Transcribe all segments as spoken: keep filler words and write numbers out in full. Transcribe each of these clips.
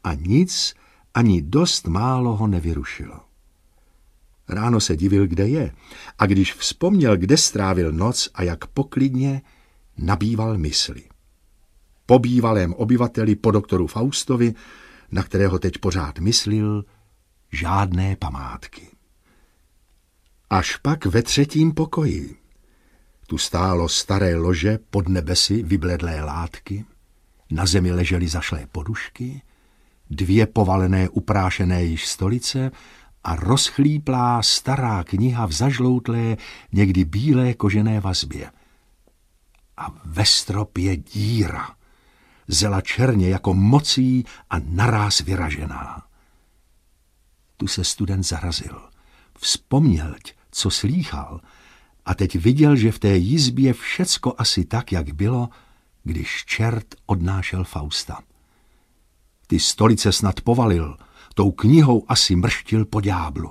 a nic, ani dost málo ho nevyrušilo. Ráno se divil, kde je, a když vzpomněl, kde strávil noc a jak poklidně, nabýval mysli. Po bývalém obyvateli, po doktoru Faustovi, na kterého teď pořád myslil, žádné památky. Až pak ve třetím pokoji. Tu stálo staré lože pod nebesy vybledlé látky, na zemi ležely zašlé podušky, dvě povalené uprášené již stolice a rozchlíplá stará kniha v zažloutlé, někdy bílé kožené vazbě. A ve stropě díra, zela černě jako mocí a naráz vyražená. Tu se student zarazil, vzpomněl, co slýchal, a teď viděl, že v té jizbě všecko asi tak, jak bylo, když čert odnášel Fausta. Ty stolice snad povalil, tou knihou asi mrštil po ďáblu.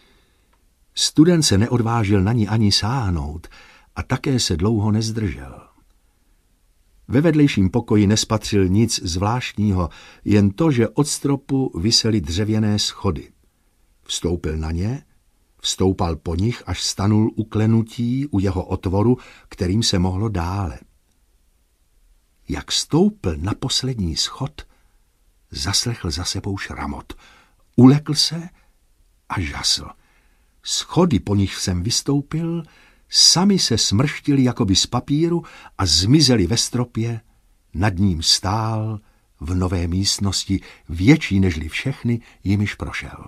Student se neodvážil na ní ani sáhnout a také se dlouho nezdržel. Ve vedlejším pokoji nespatřil nic zvláštního, jen to, že od stropu visely dřevěné schody. Vstoupil na ně, vstoupal po nich, až stanul u klenutí u jeho otvoru, kterým se mohlo dále. Jak stoupl na poslední schod, zaslechl za sebou šramot. Ulekl se a žasl. Schody, po nich jsem vystoupil, sami se smrštili jakoby z papíru a zmizeli ve stropě, nad ním stál v nové místnosti, větší nežli všechny, jimiž prošel.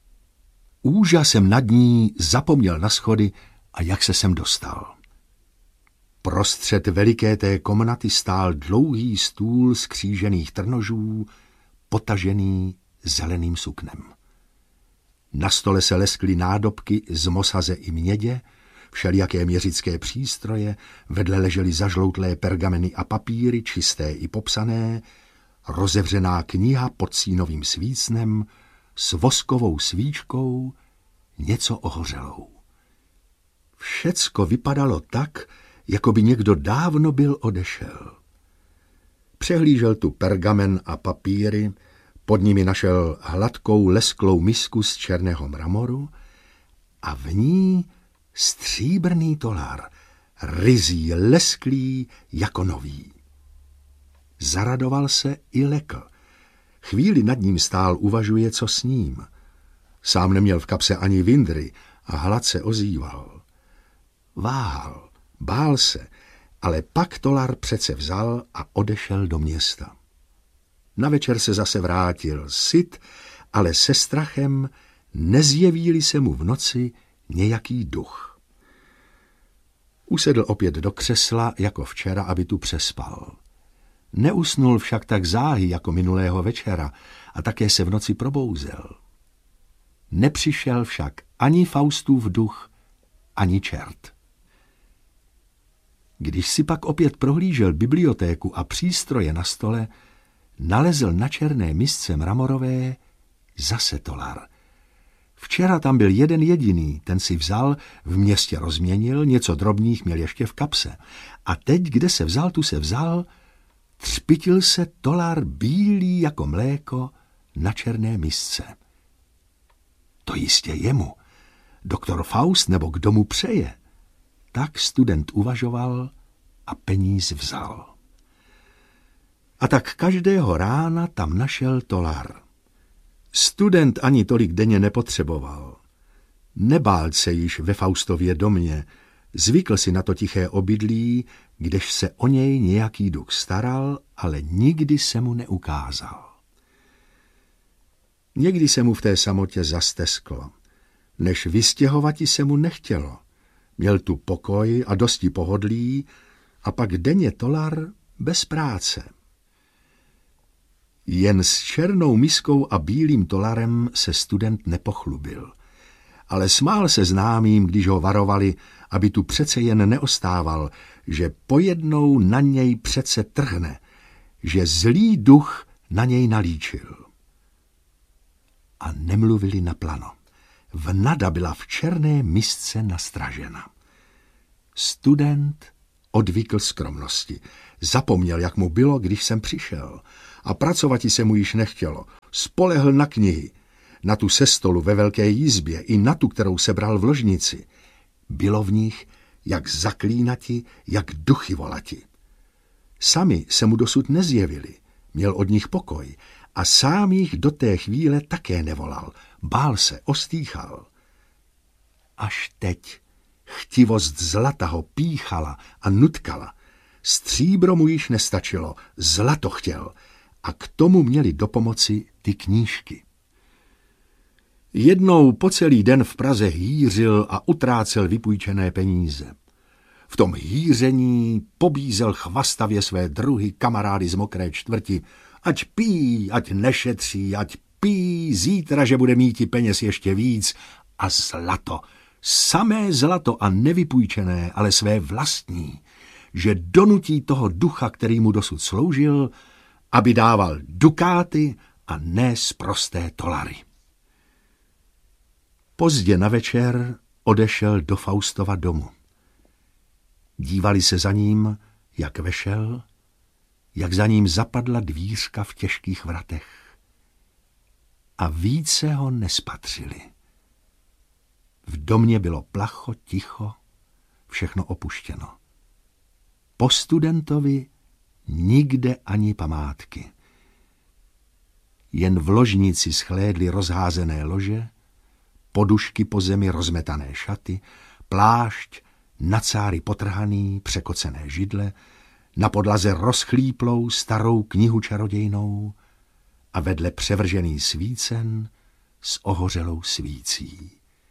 Úžasem nad ní zapomněl na schody a jak se sem dostal. Prostřed veliké té komnaty stál dlouhý stůl z křížených trnožů, potažený zeleným suknem. Na stole se leskly nádobky z mosaze i mědě, všelijaké měřické přístroje, vedle ležely zažloutlé pergameny a papíry, čisté i popsané, rozevřená kniha pod sínovým svícnem, s voskovou svíčkou, něco ohořelou. Všecko vypadalo tak, jako by někdo dávno byl odešel. Přehlížel tu pergamen a papíry, pod nimi našel hladkou lesklou misku z černého mramoru a v ní stříbrný tolar, ryzí, lesklý jako nový. Zaradoval se i lekl. Chvíli nad ním stál, uvažuje, co s ním. Sám neměl v kapse ani vindry a hladce ozýval. Váhal, bál se, ale pak tolar přece vzal a odešel do města. Na večer se zase vrátil, syt, ale se strachem, nezjeví-li se mu v noci nějaký duch. Usedl opět do křesla, jako včera, aby tu přespal. Neusnul však tak záhy jako minulého večera a také se v noci probouzel. Nepřišel však ani Faustův duch, ani čert. Když si pak opět prohlížel bibliotéku a přístroje na stole, nalezl na černé misce mramorové zase tolar. Včera tam byl jeden jediný, ten si vzal, v městě rozměnil, něco drobných měl ještě v kapse. A teď, kde se vzal, tu se vzal, třpitil se tolar bílý jako mléko na černé misce. To jistě jemu, doktor Faust nebo kdo mu přeje. Tak student uvažoval a peníz vzal. A tak každého rána tam našel tolar. Student ani tolik denně nepotřeboval. Nebál se již ve Faustově domě, zvykl si na to tiché obydlí, kdež se o něj nějaký duch staral, ale nikdy se mu neukázal. Někdy se mu v té samotě zastesklo, než vystěhovati se mu nechtělo. Měl tu pokoj a dosti pohodlí a pak denně tolar bez práce. Jen s černou miskou a bílým tolarem se student nepochlubil, ale smál se známým, když ho varovali, aby tu přece jen neostával, že pojednou na něj přece trhne, že zlý duch na něj nalíčil. A nemluvili naplano. Vnada byla v černé misce nastražena. Student odvykl skromnosti. Zapomněl, jak mu bylo, když jsem přišel. A pracovati se mu již nechtělo. spolehl na knihy, na tu sestolu ve velké jízbě i na tu, kterou sebral v ložnici. Bylo v nich, jak zaklínati, jak duchy volati. Sami se mu dosud nezjevili, měl od nich pokoj a sám jich do té chvíle také nevolal, bál se, ostýchal. Až teď chtivost zlata ho píchala a nutkala. Stříbro mu již nestačilo, zlato chtěl a k tomu měli do pomoci ty knížky. Jednou po celý den v Praze hýřil a utrácel vypůjčené peníze. V tom hýření pobízel chvastavě své druhy kamarády z Mokré čtvrti, ať pí, ať nešetří, ať pí, zítra, že bude mít i peněz ještě víc a zlato, samé zlato a nevypůjčené, ale své vlastní, že donutí toho ducha, který mu dosud sloužil, aby dával dukáty a ne sprosté tolary. Pozdě na večer odešel do Faustova domu. Dívali se za ním, jak vešel, jak za ním zapadla dvířka v těžkých vratech. A více ho nespatřili. V domě bylo placho, ticho, všechno opuštěno. Po studentovi nikde ani památky. Jen v ložnici schlédly rozházené lože, podušky po zemi, rozmetané šaty, plášť, na cáry potrhaný, překocené židle, na podlaze rozchlíplou starou knihu čarodějnou a vedle převržený svícen s ohořelou svící.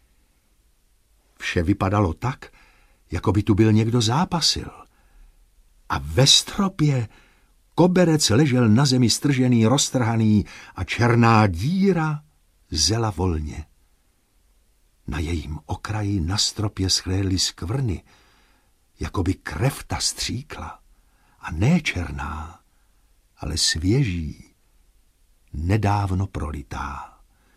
Vše vypadalo tak, jako by tu byl někdo zápasil. A ve stropě koberec ležel na zemi stržený, roztrhaný a černá díra zela volně. Na jejím okraji na stropě schlédly skvrny, jako by krev ta stříkla, a ne černá, ale svěží, nedávno prolitá.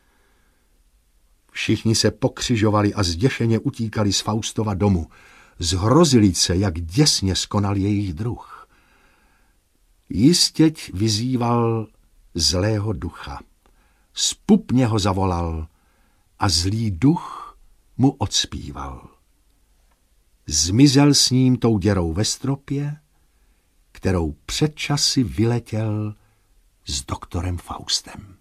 Všichni se pokřižovali a zděšeně utíkali z Faustova domu, zhrozili se, jak děsně skonal jejich druh. Jistěť vyzýval zlého ducha, zpupně ho zavolal a zlý duch mu odspíval. Zmizel s ním tou děrou ve stropě, kterou před časy vyletěl s doktorem Faustem.